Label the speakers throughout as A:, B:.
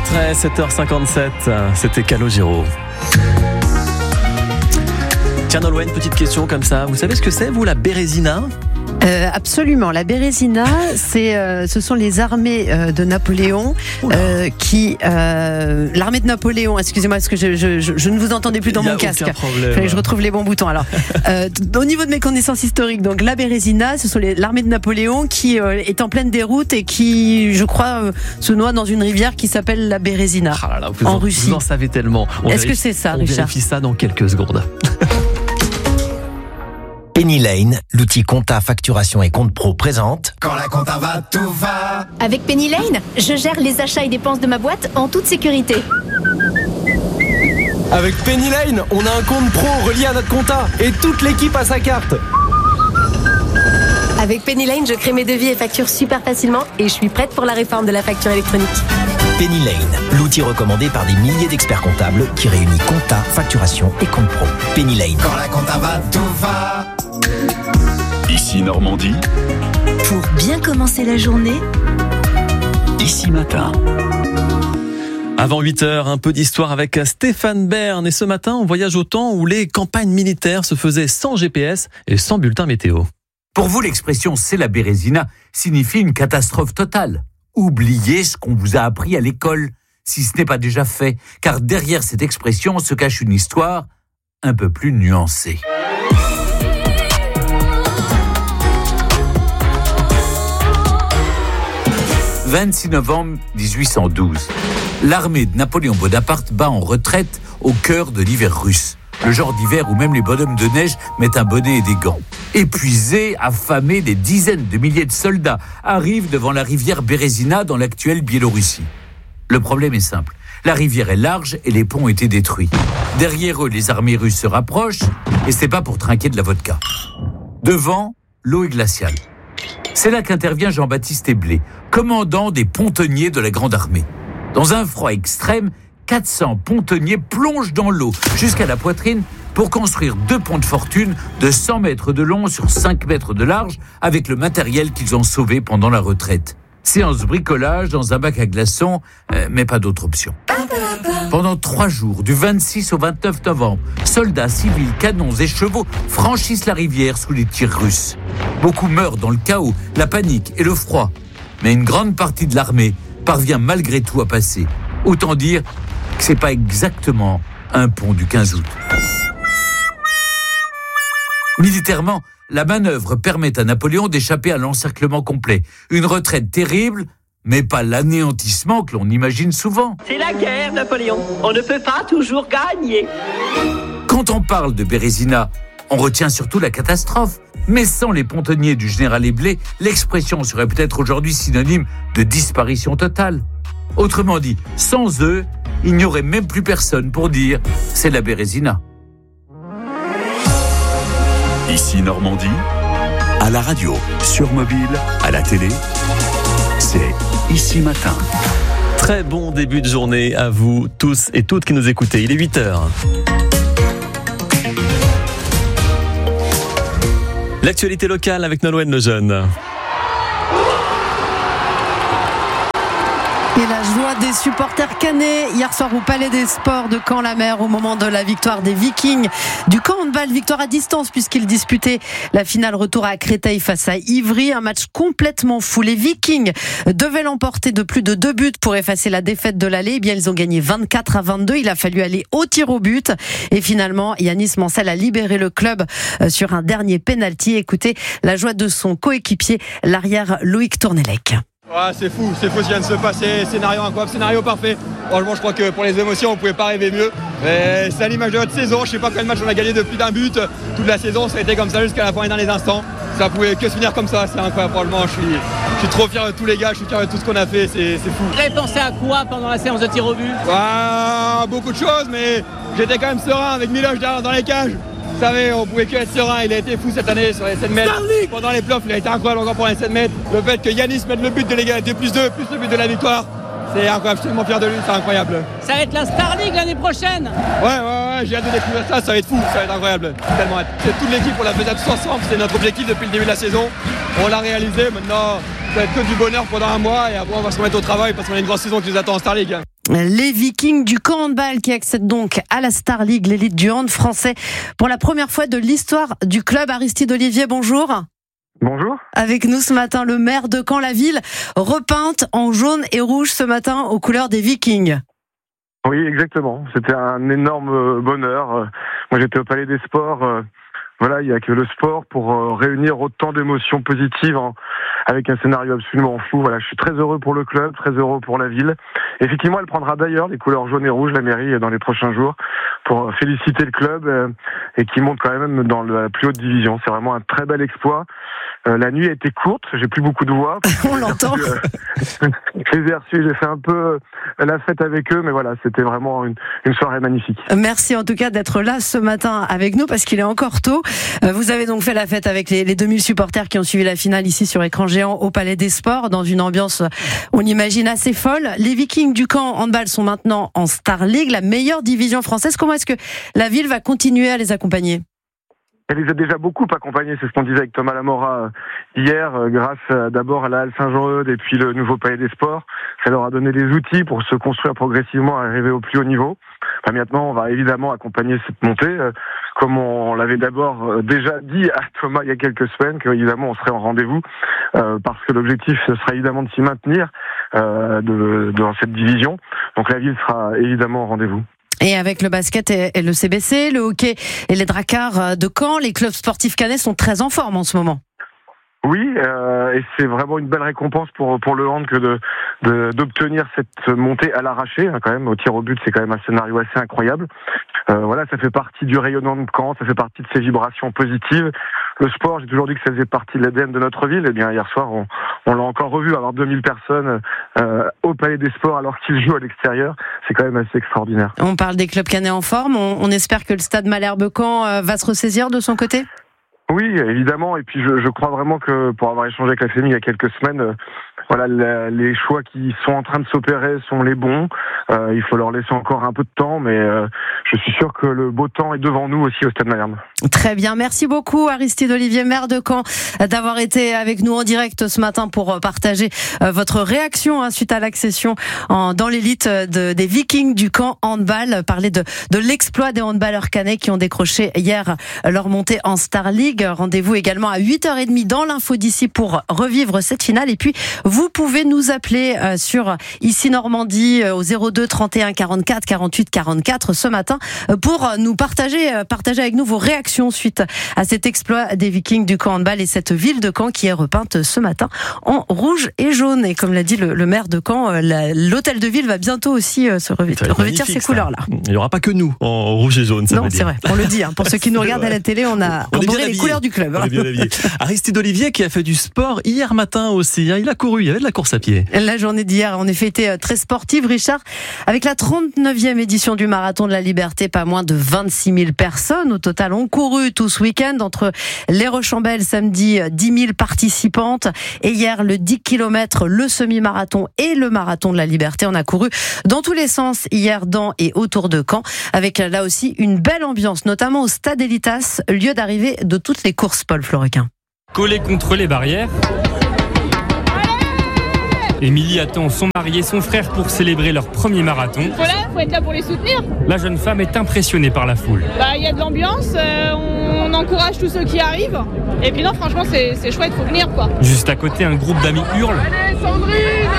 A: portrait, 7h57, c'était Calogero. Tiens Nolwenn, petite question comme ça, vous savez ce que c'est vous la Bérésina ?
B: Absolument. La Bérésina, ce sont les armées de Napoléon l'armée de Napoléon. Excusez-moi, parce que je ne vous entendais plus dans mon casque. Fallait que je retrouve les bons boutons. Alors, au niveau de mes connaissances historiques, donc la Bérésina, ce sont l'armée de Napoléon qui est en pleine déroute et qui, je crois, se noie dans une rivière qui s'appelle la Bérésina en Russie.
A: Vous en savez tellement.
B: Est-ce que c'est ça, Richard ?
A: On vérifie ça dans quelques secondes.
C: Penny Lane, l'outil compta, facturation et compte pro présente.
D: Quand la compta va, tout va.
E: Avec Penny Lane, je gère les achats et dépenses de ma boîte en toute sécurité.
F: Avec Penny Lane, on a un compte pro relié à notre compta et toute l'équipe a sa carte.
E: Avec Penny Lane, je crée mes devis et factures super facilement et je suis prête pour la réforme de la facture électronique.
C: Penny Lane, l'outil recommandé par des milliers d'experts comptables qui réunit compta, facturation et compte pro. Penny Lane.
D: Quand la compta va, tout va.
G: Ici Normandie.
H: Pour bien commencer la journée,
G: Ici Matin.
A: Avant 8h, un peu d'histoire avec Stéphane Bern. Et ce matin, on voyage au temps où les campagnes militaires se faisaient sans GPS et sans bulletin météo.
I: Pour vous, l'expression « c'est la Bérésina » signifie une catastrophe totale. Oubliez ce qu'on vous a appris à l'école, si ce n'est pas déjà fait, car derrière cette expression se cache une histoire un peu plus nuancée. « 26 novembre 1812. L'armée de Napoléon Bonaparte bat en retraite au cœur de l'hiver russe. Le genre d'hiver où même les bonhommes de neige mettent un bonnet et des gants. Épuisés, affamés, des dizaines de milliers de soldats arrivent devant la rivière Bérésina dans l'actuelle Biélorussie. Le problème est simple. La rivière est large et les ponts ont été détruits. Derrière eux, les armées russes se rapprochent et c'est pas pour trinquer de la vodka. Devant, l'eau est glaciale. C'est là qu'intervient Jean-Baptiste Eblé, commandant des pontonniers de la Grande Armée. Dans un froid extrême, 400 pontonniers plongent dans l'eau jusqu'à la poitrine pour construire 2 ponts de fortune de 100 mètres de long sur 5 mètres de large avec le matériel qu'ils ont sauvé pendant la retraite. Séance bricolage dans un bac à glaçons, mais pas d'autre option. Pendant 3 jours, du 26 au 29 novembre, soldats, civils, canons et chevaux franchissent la rivière sous les tirs russes. Beaucoup meurent dans le chaos, la panique et le froid. Mais une grande partie de l'armée parvient malgré tout à passer. Autant dire que c'est pas exactement un pont du 15 août. Militairement, la manœuvre permet à Napoléon d'échapper à l'encerclement complet. Une retraite terrible, mais pas l'anéantissement que l'on imagine souvent.
J: C'est la guerre, Napoléon. On ne peut pas toujours gagner.
I: Quand on parle de Bérésina, on retient surtout la catastrophe. Mais sans les pontonniers du général Eblé, l'expression serait peut-être aujourd'hui synonyme de disparition totale. Autrement dit, sans eux, il n'y aurait même plus personne pour dire « c'est la Bérésina ».
G: Ici Normandie. À la radio, sur mobile, à la télé. C'est Ici Matin.
A: Très bon début de journée à vous tous et toutes qui nous écoutez. Il est 8h. L'actualité locale avec Nolwenn Lejeune.
B: Et la joie des supporters cannais hier soir au Palais des Sports de Caen-la-Mer au moment de la victoire des Vikings du camp handball, victoire à distance puisqu'ils disputaient la finale retour à Créteil face à Ivry, un match complètement fou. Les Vikings devaient l'emporter de plus de 2 buts pour effacer la défaite de l'aller. Eh bien, ils ont gagné 24-22. Il a fallu aller au tir au but et finalement Yanis Mansell a libéré le club sur un dernier penalty. Écoutez la joie de son coéquipier, l'arrière Loïc Tournellec.
K: Ouais, c'est fou ce qui vient de se passer, scénario incroyable, scénario parfait. Franchement, je crois que pour les émotions, on pouvait pas rêver mieux. Et c'est à l'image de notre saison, je sais pas quel match on a gagné de plus d'un but. Toute la saison, ça a été comme ça jusqu'à la fin et dans les instants. Ça pouvait que se finir comme ça, c'est incroyable. Franchement, je suis trop fier de tous les gars, je suis fier de tout ce qu'on a fait, c'est fou.
L: Vous avez pensé à quoi pendant la séance de tir au but ?
K: Beaucoup de choses, mais j'étais quand même serein avec Miloš derrière dans les cages. Vous savez, on pouvait que être serein, il a été fou cette année sur les 7 mètres. Pendant les playoffs, il a été incroyable encore pour les 7 mètres. Le fait que Yanis mette le but de l'égalité plus 2, plus le but de la victoire, c'est incroyable, je suis tellement fier de lui, c'est incroyable.
L: Ça va être la Star League l'année prochaine.
K: Ouais, j'ai hâte de découvrir ça va être fou, ça va être incroyable. Tellement hâte. C'est toute l'équipe, on l'a fait tous ensemble, c'est notre objectif depuis le début de la saison. On l'a réalisé, maintenant Ça va être que du bonheur pendant un mois et après on va se remettre au travail parce qu'on a une grosse saison qui nous attend en Star League.
B: Les Vikings du camp handball qui accèdent donc à la Star League, l'élite du hand français, pour la première fois de l'histoire du club. Aristide Olivier, bonjour.
M: Bonjour.
B: Avec nous ce matin, le maire de Caen, la ville, repeinte en jaune et rouge ce matin aux couleurs des Vikings.
M: Oui, exactement. C'était un énorme bonheur. Moi, j'étais au Palais des Sports. Voilà, il n'y a que le sport pour réunir autant d'émotions positives avec un scénario absolument fou. Voilà, je suis très heureux pour le club, très heureux pour la ville. Effectivement, elle prendra d'ailleurs les couleurs jaune et rouge, la mairie, dans les prochains jours, pour féliciter le club et qui monte quand même dans la plus haute division. C'est vraiment un très bel exploit. La nuit a été courte, j'ai plus beaucoup de voix.
B: On l'entend.
M: Je les ai reçus, j'ai fait un peu la fête avec eux, mais voilà, c'était vraiment une soirée magnifique.
B: Merci en tout cas d'être là ce matin avec nous parce qu'il est encore tôt. Vous avez donc fait la fête avec les 2000 supporters qui ont suivi la finale ici sur écran géant au Palais des Sports, dans une ambiance, on imagine, assez folle. Les Vikings du camp handball sont maintenant en Star League, la meilleure division française. Comment est-ce que la ville va continuer à les accompagner ?
M: Elle les a déjà beaucoup accompagnés, c'est ce qu'on disait avec Thomas Lamora hier, grâce d'abord à la Halle Saint-Jean-Eudes et puis le nouveau Palais des Sports. Ça leur a donné les outils pour se construire progressivement à arriver au plus haut niveau. Enfin, maintenant, on va évidemment accompagner cette montée, comme on l'avait d'abord déjà dit à Thomas il y a quelques semaines, qu'évidemment on serait en rendez-vous, parce que l'objectif ce sera évidemment de s'y maintenir dans cette division. Donc la ville sera évidemment en rendez-vous.
B: Et avec le basket et le CBC, le hockey et les Drakkars de Caen, les clubs sportifs cannais sont très en forme en ce moment.
M: Oui, et c'est vraiment une belle récompense pour le hand que d'obtenir cette montée à l'arraché, quand même. Au tir au but, c'est quand même un scénario assez incroyable. Voilà, ça fait partie du rayonnement de Caen, ça fait partie de ces vibrations positives. Le sport, j'ai toujours dit que ça faisait partie de l'ADN de notre ville. Et bien hier soir, on l'a encore revu, avoir 2000 personnes au Palais des Sports alors qu'ils jouent à l'extérieur, c'est quand même assez extraordinaire.
B: On parle des clubs cannais en forme. On espère que le stade Malherbe-Caen va se ressaisir de son côté.
M: Oui, évidemment. Et puis je crois vraiment que pour avoir échangé avec la famille il y a quelques semaines, voilà, les choix qui sont en train de s'opérer sont les bons. Il faut leur laisser encore un peu de temps, mais je suis sûr que le beau temps est devant nous aussi au Stade Malherbe.
B: Très bien, merci beaucoup Aristide Olivier, maire de Caen, d'avoir été avec nous en direct ce matin pour partager votre réaction suite à l'accession dans l'élite des Vikings du camp handball. Parler de l'exploit des handballeurs cannais qui ont décroché hier leur montée en Star League. Rendez-vous également à 8h30 dans l'info d'ici pour revivre cette finale. Et puis, vous pouvez nous appeler sur Ici Normandie au 02 31 44 48 44 ce matin pour nous partager avec nous vos réactions suite à cet exploit des Vikings du camp handball et cette ville de Caen qui est repeinte ce matin en rouge et jaune. Et comme l'a dit le maire de Caen, l'hôtel de ville va bientôt aussi se revêtir ces couleurs-là.
A: Il n'y aura pas que nous en rouge et jaune.
B: Non, c'est vrai, on le dit. Pour ceux qui nous regardent à la télé, on a embrayé les couleurs du club.
A: On est bien habillés. Aristide Olivier qui a fait du sport hier matin aussi. Il a couru, il y avait de la course à pied.
B: La journée d'hier, en effet, était très sportive, Richard, avec la 39e édition du Marathon de la Liberté. Pas moins de 26 000 personnes au total ont couru tout ce week-end. Entre les Rochambeaux samedi, 10 000 participantes. Et hier, le 10 km, le semi-marathon et le Marathon de la Liberté. On a couru dans tous les sens hier dans et autour de Caen, avec là aussi une belle ambiance, notamment au Stade Elitas, lieu d'arrivée de toutes les courses, Paul Florequin.
N: Collé contre les barrières. Émilie attend son mari et son frère pour célébrer leur premier marathon.
O: Faut être là pour les soutenir.
N: La jeune femme est impressionnée par la foule.
O: Il y a de l'ambiance, on encourage tous ceux qui arrivent. Et puis non, franchement, c'est chouette, faut venir quoi.
N: Juste à côté, un groupe d'amis hurle.
O: Allez, Sandrine,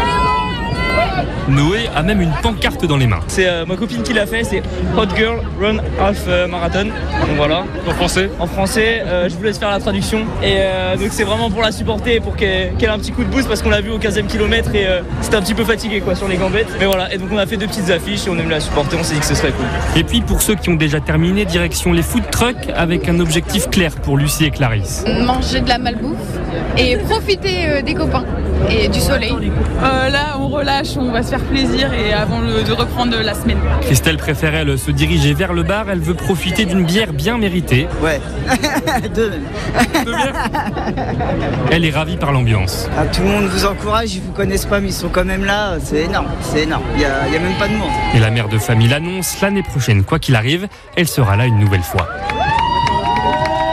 N: Noé a même une pancarte dans les mains.
P: C'est ma copine qui l'a fait, c'est Hot Girl Run Half Marathon. Donc voilà.
N: En français ?
P: En français, je vous laisse faire la traduction. Et donc c'est vraiment pour la supporter, pour qu'elle ait un petit coup de boost parce qu'on l'a vu au 15e kilomètre et c'était un petit peu fatigué quoi sur les gambettes. Mais voilà, et donc on a fait 2 petites affiches et on aime la supporter, on s'est dit que ce serait cool.
N: Et puis pour ceux qui ont déjà terminé, direction les food trucks avec un objectif clair pour Lucie et Clarisse.
Q: Manger de la malbouffe et profiter des copains et du soleil.
O: Là on relâche, on va se faire plaisir et avant de reprendre la semaine.
N: Christelle préfère elle se diriger vers le bar, elle veut profiter d'une bière bien méritée.
R: Ouais, deux même.
N: Deux bières. Elle est ravie par l'ambiance.
R: Tout le monde vous encourage, ils vous connaissent pas mais ils sont quand même là, c'est énorme, il y a même pas de monde.
N: Et la mère de famille l'annonce, l'année prochaine, quoi qu'il arrive, elle sera là une nouvelle fois.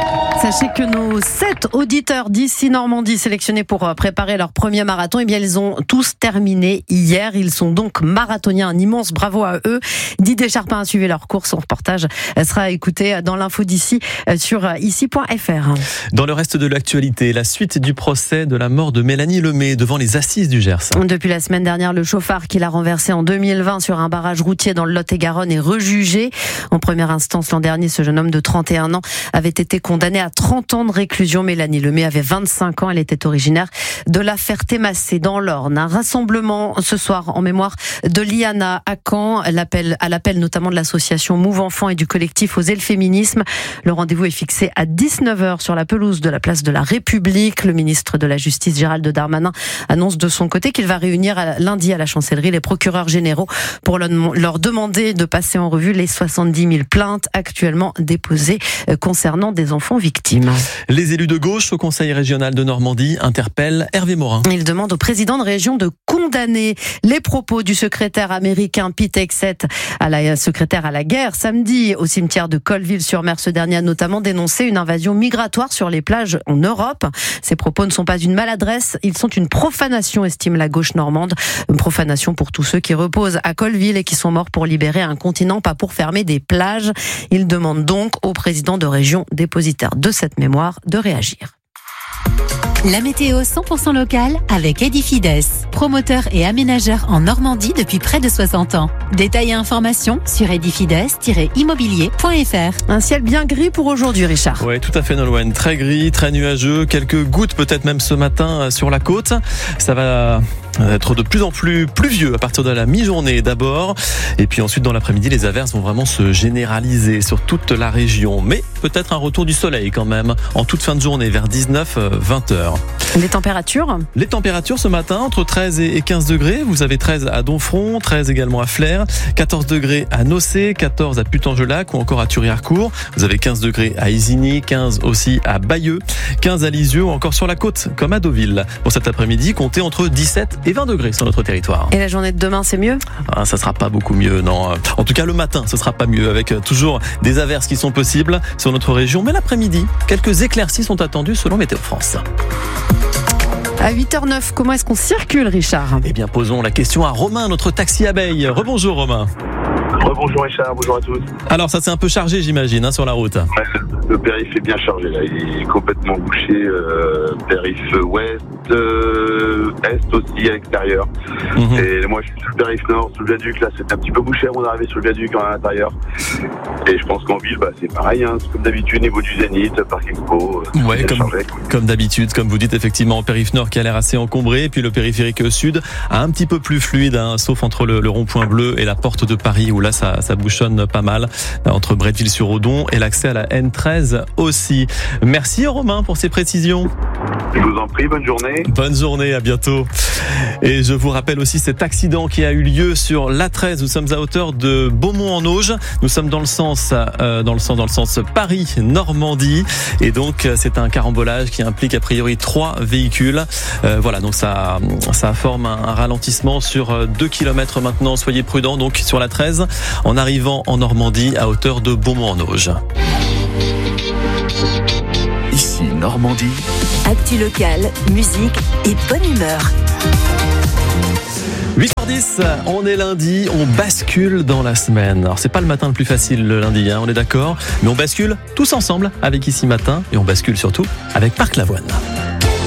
B: Sachez que nos 7 auditeurs d'ici Normandie sélectionnés pour préparer leur premier marathon, eh bien, ils ont tous terminé hier. Ils sont donc marathoniens. Un immense bravo à eux. Didier Charpin a suivi leur course. Son reportage sera écouté dans l'info d'ici sur ici.fr.
A: Dans le reste de l'actualité, la suite du procès de la mort de Mélanie Lemay devant les assises du Gers.
B: Depuis la semaine dernière, le chauffard qui l'a renversé en 2020 sur un barrage routier dans le Lot-et-Garonne est rejugé. En première instance, l'an dernier, ce jeune homme de 31 ans avait été condamné à 30 ans de réclusion. Mélanie Lemay avait 25 ans. Elle était originaire de la Ferté-Massé dans l'Orne. Un rassemblement ce soir en mémoire de Liana à Caen, à l'appel notamment de l'association Move Enfants et du collectif Oser le féminisme. Le rendez-vous est fixé à 19h sur la pelouse de la place de la République. Le ministre de la Justice, Gérald Darmanin, annonce de son côté qu'il va réunir lundi à la chancellerie les procureurs généraux pour leur demander de passer en revue les 70 000 plaintes actuellement déposées concernant des enfants victimes.
A: Les élus de gauche au Conseil régional de Normandie interpellent Hervé Morin.
B: Il demande au président de région de condamner les propos du secrétaire américain Pete Hegseth, secrétaire à la guerre, samedi au cimetière de Colleville-sur-Mer. Ce dernier a notamment dénoncé une invasion migratoire sur les plages en Europe. Ces propos ne sont pas une maladresse, ils sont une profanation, estime la gauche normande. Une profanation pour tous ceux qui reposent à Colleville et qui sont morts pour libérer un continent, pas pour fermer des plages. Il demande donc au président de région dépositaire de cette mémoire de réagir.
S: La météo 100% locale avec Edifides, promoteur et aménageur en Normandie depuis près de 60 ans. Détails et informations sur edifides-immobilier.fr.
B: Un ciel bien gris pour aujourd'hui, Richard.
A: Oui, tout à fait, Nolwenn. Très gris, très nuageux, quelques gouttes peut-être même ce matin sur la côte. Ça va être de plus en plus pluvieux à partir de la mi-journée d'abord. Et puis ensuite, dans l'après-midi, les averses vont vraiment se généraliser sur toute la région. Mais peut-être un retour du soleil quand même en toute fin de journée, vers 19-20 heures.
B: Les températures
A: ce matin, entre 13 et 15 degrés. Vous avez 13 à Domfront, 13 également à Flers, 14 degrés à Nocé, 14 à Putange-Lac ou encore à Thury-Harcourt. Vous avez 15 degrés à Isigny, 15 aussi à Bayeux, 15 à Lisieux ou encore sur la côte, comme à Deauville. Pour cet après-midi, comptez entre 17 et 20 degrés sur notre territoire.
B: Et la journée de demain, c'est mieux ?
A: Ça sera pas beaucoup mieux, non. En tout cas, le matin, ce sera pas mieux, avec toujours des averses qui sont possibles sur notre région. Mais l'après-midi, quelques éclaircies sont attendues selon Météo France.
B: À 8h09, comment est-ce qu'on circule, Richard ?
A: Eh bien, posons la question à Romain, notre taxi abeille. Rebonjour, Romain.
T: Bonjour Richard, bonjour à tous.
A: Alors ça s'est un peu chargé, j'imagine, sur la route.
T: Le périph' est bien chargé là, il est complètement bouché, périph' ouest, est aussi à l'extérieur. Et moi je suis sur le périph' nord, sur le viaduc, là c'est un petit peu bouché avant d'arriver sur le viaduc à l'intérieur. Et je pense qu'en ville c'est pareil, c'est comme d'habitude, niveau du Zénith, Parc Expo.
A: Ouais, comme d'habitude, comme vous dites effectivement, périph' nord qui a l'air assez encombré, et puis le périphérique sud un petit peu plus fluide, sauf entre le rond-point bleu et la porte de Paris où là ça bouchonne pas mal entre Bretteville-sur-Odon et l'accès à la N13 aussi. Merci Romain pour ces précisions.
T: Je vous en prie, bonne journée.
A: Bonne journée, à bientôt. Et je vous rappelle aussi cet accident qui a eu lieu sur l'A13. Nous sommes à hauteur de Beaumont-en-Auge. Nous sommes dans le sens Paris-Normandie. Et donc, c'est un carambolage qui implique a priori 3 véhicules. Voilà, donc ça forme un ralentissement sur 2 km maintenant. Soyez prudents donc sur l'A13 en arrivant en Normandie à hauteur de Beaumont-en-Auge.
G: Ici Normandie.
H: Actu locale, musique et bonne humeur.
A: 8h10, on est lundi, on bascule dans la semaine. Alors c'est pas le matin le plus facile le lundi, on est d'accord, mais on bascule tous ensemble avec Ici Matin et on bascule surtout avec Marc Lavoine.